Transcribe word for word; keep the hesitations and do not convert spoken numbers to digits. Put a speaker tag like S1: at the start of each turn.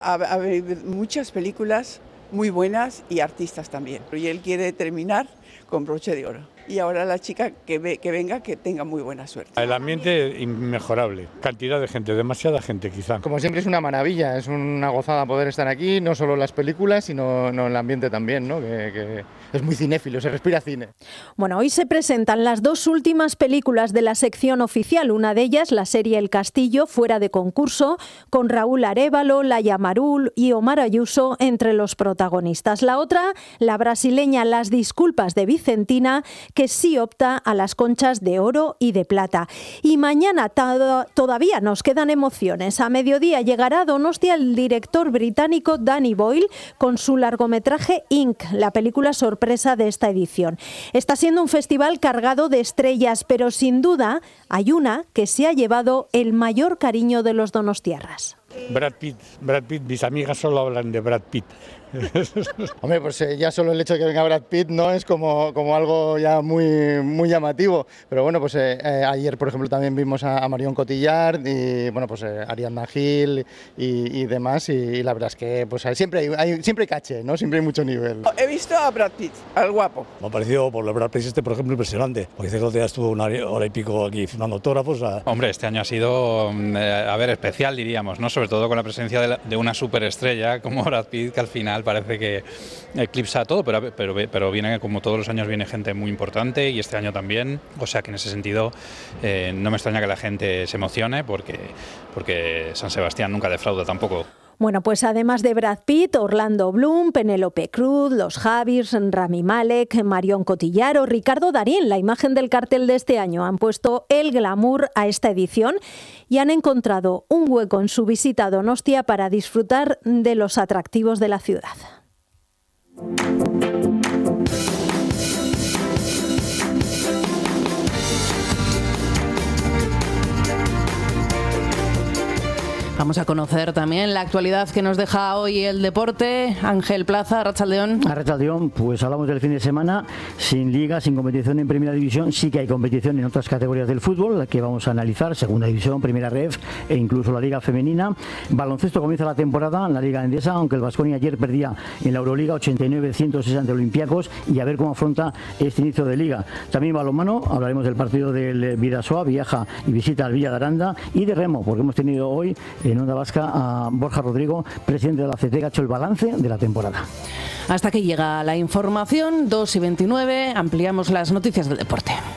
S1: Ha, ha habido muchas películas muy buenas y artistas también. Y él quiere terminar con broche de oro. Y ahora la chica que, ve, que venga, que tenga muy buena suerte.
S2: El ambiente inmejorable, cantidad de gente, demasiada gente quizá.
S3: Como siempre es una maravilla, es una gozada poder estar aquí, no solo en las películas, sino no, el ambiente también, ¿no? Que, que es muy cinéfilo, se respira cine.
S4: Bueno, hoy se presentan las dos últimas películas de la sección oficial, una de ellas, la serie El Castillo, fuera de concurso, con Raúl Arévalo, Laia Marul y Omar Ayuso entre los protagonistas. La otra, la brasileña Las Disculpas de Vicentina, que sí opta a las Conchas de Oro y de Plata. Y mañana to- todavía nos quedan emociones. A mediodía llegará a Donostia el director británico Danny Boyle con su largometraje Ink, la película sorpresa de esta edición. Está siendo un festival cargado de estrellas, pero sin duda hay una que se ha llevado el mayor cariño de los donostiarras.
S2: Brad Pitt, Brad Pitt, mis amigas solo hablan de Brad Pitt.
S3: Hombre, pues eh, ya solo el hecho de que venga Brad Pitt no es como, como algo ya muy, muy llamativo, pero bueno, pues eh, eh, ayer por ejemplo también vimos a, a Marion Cotillard y bueno, pues eh, Ariadna Gil y, y demás, y, y la verdad es que pues hay, siempre, hay, hay, siempre hay caché, ¿no? Siempre hay mucho nivel.
S1: He visto a Brad Pitt, al guapo.
S5: Me ha parecido por el Brad Pitt este, por ejemplo, impresionante, porque dice que el otro día estuvo una hora y pico aquí firmando autógrafos. A...
S6: Hombre, este año ha sido, eh, a ver, especial diríamos, ¿no? Sobre todo con la presencia de, la, de una superestrella como Brad Pitt, que al final parece que eclipsa todo, pero, pero, pero viene, como todos los años, viene gente muy importante y este año también, o sea que en ese sentido eh, no me extraña que la gente se emocione porque, porque San Sebastián nunca defrauda tampoco.
S4: Bueno, pues además de Brad Pitt, Orlando Bloom, Penélope Cruz, los Javiers, Rami Malek, Marion Cotillard o Ricardo Darín, la imagen del cartel de este año, han puesto el glamour a esta edición y han encontrado un hueco en su visita a Donostia para disfrutar de los atractivos de la ciudad.
S7: Vamos a conocer también la actualidad que nos deja hoy el deporte. Ángel Plaza, Arratsaldeón.
S8: Arratsaldeón, pues hablamos del fin de semana, sin liga, sin competición en primera división. Sí que hay competición en otras categorías del fútbol, la que vamos a analizar, segunda división, primera ref e incluso la liga femenina. Baloncesto comienza la temporada en la liga endesa, aunque el Baskonia ayer perdía en la Euroliga ochenta y nueve a ciento seis ante Olympiacos, y a ver cómo afronta este inicio de liga. También balonmano, hablaremos del partido del Bidasoa, viaja y visita al Villa de Aranda, y de remo, porque hemos tenido hoy en Onda Vasca a Borja Rodrigo, presidente de la C T, que ha hecho el balance de la temporada.
S7: Hasta que llega la información, dos y veintinueve, ampliamos las noticias del deporte.